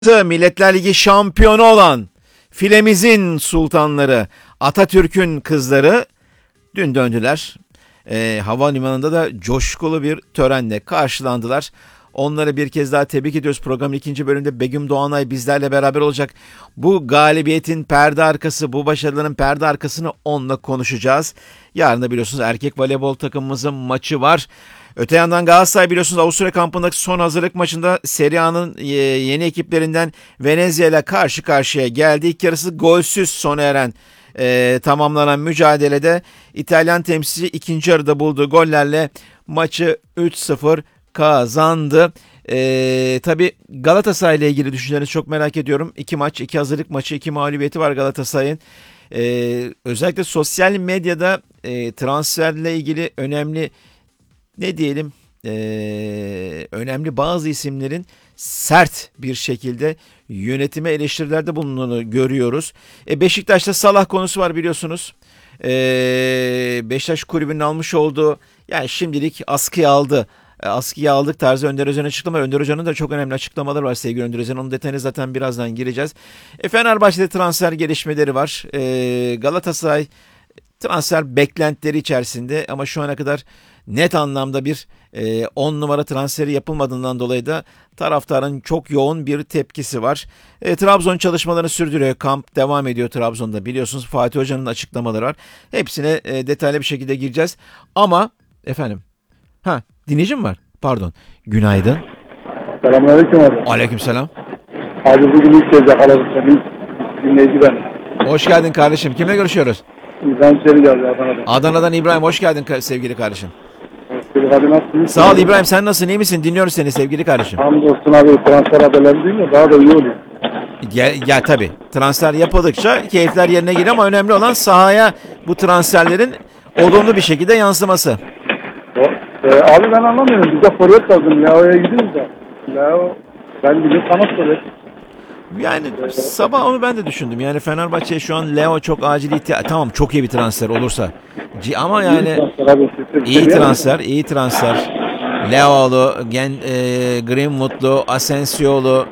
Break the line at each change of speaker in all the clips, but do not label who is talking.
Milletler Ligi şampiyonu olan filemizin sultanları Atatürk'ün kızları dün döndüler. Havalimanında da coşkulu bir törenle karşılandılar. Onları bir kez daha tebrik ediyoruz. Programın ikinci bölümünde Begüm Doğanay bizlerle beraber olacak. Bu galibiyetin perde arkası, bu başarıların perde arkasını onunla konuşacağız. Yarın da biliyorsunuz erkek voleybol takımımızın maçı var. Öte yandan Galatasaray biliyorsunuz Avusturya kampındaki son hazırlık maçında Serie A'nın yeni ekiplerinden Venezia ile karşı karşıya geldi. İlk yarısı golsüz sona eren tamamlanan mücadelede İtalyan temsilci ikinci yarıda bulduğu gollerle maçı 3-0 kazandı. Tabii Galatasaray ile ilgili düşüncelerinizi çok merak ediyorum. 2 maç, 2 hazırlık maçı, 2 mağlubiyeti var Galatasaray'ın. Özellikle sosyal medyada transferle ilgili önemli önemli bazı isimlerin sert bir şekilde yönetime eleştirilerde bulunduğunu görüyoruz. Beşiktaş'ta Salah konusu var biliyorsunuz. Beşiktaş kulübünün almış olduğu yani şimdilik askıya aldık tarzı Önder Özen'in açıklamaları. Önder Hoca'nın da çok önemli açıklamaları var sevgili Önder Özen. Onun detayını zaten birazdan gireceğiz. Fenerbahçe'de transfer gelişmeleri var. Galatasaray transfer beklentileri içerisinde ama şu ana kadar net anlamda bir 10 numara transferi yapılmadığından dolayı da taraftarın çok yoğun bir tepkisi var. Trabzon çalışmalarını sürdürüyor. Kamp devam ediyor Trabzon'da. Biliyorsunuz Fatih Hoca'nın açıklamaları var. Hepsine detaylı bir şekilde gireceğiz. Ama efendim dinleyici mi var? Pardon. Günaydın.
Selamünaleyküm abi.
Aleykümselam.
Abi bugün ilk kez yakaladım seni. Dinleyici ben.
Hoş geldin kardeşim. Kimle görüşüyoruz?
İbrahim Çelik geldi Adana'dan.
Adana'dan İbrahim. Hoş geldin sevgili kardeşim.
Çelik abi nasılsın?
Sağ ol İbrahim. Sen nasılsın? İyi misin? Dinliyoruz seni sevgili kardeşim.
Hamdolsun abi, transfer haberleri değil mi? Daha da iyi oluyor.
Ya tabii. Transfer yapıldıkça keyifler yerine geliyor ama önemli olan sahaya bu transferlerin olumlu bir şekilde yansıması.
Abi ben anlamıyorum. Bize forvet lazım. Leo'ya gidiyoruz da. Leo, ben bizim kanat forvet.
Yani sabah onu ben de düşündüm. Yani Fenerbahçe'ye şu an Leo çok acil ihtiyaç. Tamam çok iyi bir transfer olursa. Ama yani iyi transfer. Leo'lu, Greenwood'lu, Asensio'lu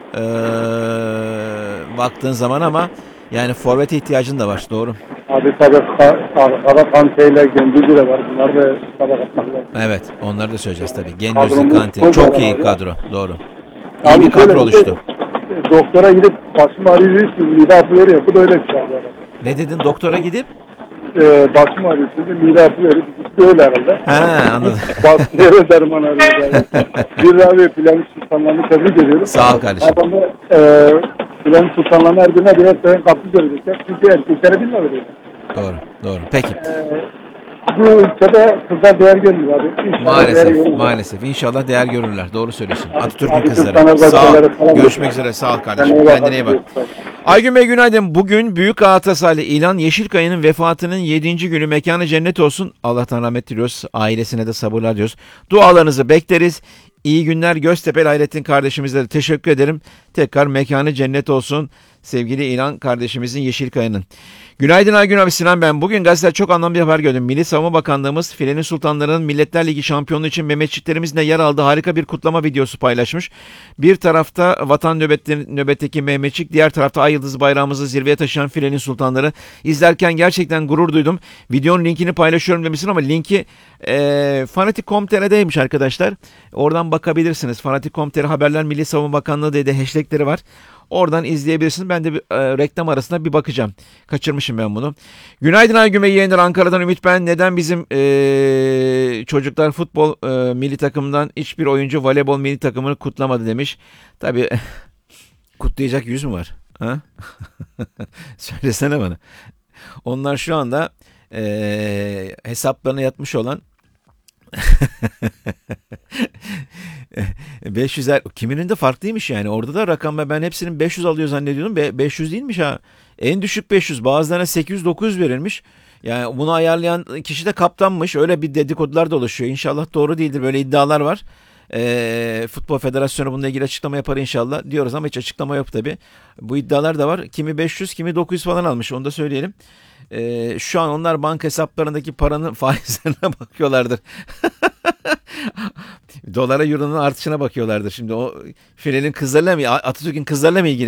baktığın zaman ama yani forvete ihtiyacın da var. Doğru.
Abi tabii Kara Kante ile Gendüzü de var. Bunlar da sabah atmak lazım.
Evet, onları da söyleyeceğiz tabii. Gendüzü, Kante. Çok iyi kadro. Doğru. İyi
Abi
bir kadro oluştu.
Doktora gidip başım ağrıyor, mide hapı veriyor. Bu da öyle bir şey abi.
Ne dedin? Doktora gidip?
Başım ağrıyor, mide hapı veriyor. Öyle herhalde.
Anladım.
Bastırıyor derman arıyor. Yani. Bir abi Plan Sultanlarını tebrik ediyorum.
Sağ ol kardeşim.
Adamı Plan Sultanlarını her birine birer sayın kaplı görecekler. Çünkü erkeklere bilme veriyor.
Doğru. Peki.
Bu ülkede kızlar değer görmüyor abi.
Maalesef. İnşallah değer görürler. Doğru söylüyorsun. Atatürk'ün kızları. Sağ ol. Görüşmek üzere. Sağ ol kardeşim. Kendine iyi bak. Aygün Bey günaydın. Bugün Büyük Galatasaraylı İlhan Yeşilkaya'nın vefatının 7. günü, mekanı cennet olsun. Allah'tan rahmet diliyoruz. Ailesine de sabırlar diliyoruz. Dualarınızı bekleriz. İyi günler Göztepe'li Hayrettin kardeşimize de teşekkür ederim. Tekrar mekanı cennet olsun sevgili İlhan kardeşimizin, Yeşilkaya'nın. Günaydın Aygün abi, Sinan ben. Bugün gazetede çok anlamlı bir haber gördüm. Milli Savunma Bakanlığımız Filenin Sultanları'nın Milletler Ligi şampiyonluğu için Mehmetçiklerimizle yer aldığı harika bir kutlama videosu paylaşmış. Bir tarafta vatan nöbetteki Mehmetçik, diğer tarafta Ay Yıldız bayrağımızı zirveye taşıyan Filenin Sultanları. İzlerken gerçekten gurur duydum. Videonun linkini paylaşıyorum demişsin ama linki Fanatik.com.tr'deymiş arkadaşlar. Oradan bakabilirsiniz. Fanatik.com.tr haberler Milli Savunma Bakanlığı diye de hashtagleri var. Oradan izleyebilirsiniz. Ben de reklam arasında bir bakacağım. Kaçırmışım ben bunu. Günaydın Aygün Bey, yayınlar Ankara'dan Ümit ben. Neden bizim çocuklar futbol milli takımından hiçbir oyuncu voleybol milli takımını kutlamadı demiş. Tabii kutlayacak yüz mü var? Ha? Söylesene bana. Onlar şu anda hesaplarına yatmış olan 500'er kiminin de farklıymış yani. Orada da rakam ben hepsinin 500 alıyor zannediyordum. 500 değilmiş ha. En düşük 500. Bazılarına 800-900 verilmiş. Yani bunu ayarlayan kişi de kaptanmış. Öyle bir dedikodular da oluşuyor. İnşallah doğru değildir. Böyle iddialar var. Futbol Federasyonu bununla ilgili açıklama yapar inşallah diyoruz ama hiç açıklama yok tabii. Bu iddialar da var. Kimi 500, kimi 900 falan almış. Onu da söyleyelim. Şu an onlar banka hesaplarındaki paranın faizlerine bakıyorlardır. Dolara euronun artışına bakıyorlardır şimdi. O filenin kızlarıyla mı, Atatürk'ün kızlarıyla mı ilgili?